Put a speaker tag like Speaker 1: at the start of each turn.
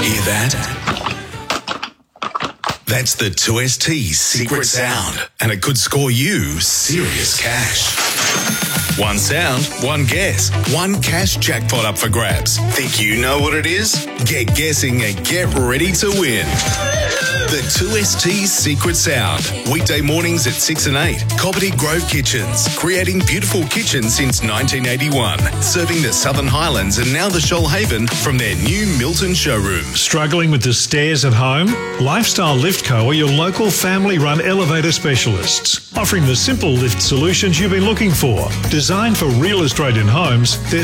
Speaker 1: Hear that? That's the 2ST's secret sound, and it could score you serious cash. One sound, one guess, one cash jackpot up for grabs. Think you know what it is? Get guessing and get ready to win. The 2ST's secret sound. Weekday mornings at 6 and 8. Cobbitty Grove Kitchens. Creating beautiful kitchens since 1981. Serving the Southern Highlands and now the Shoalhaven from their new Milton showroom.
Speaker 2: Struggling with the stairs at home? Lifestyle Lift Co. are your local family-run elevator specialists, offering the simple lift solutions you've been looking for. Designed for real Australian homes, their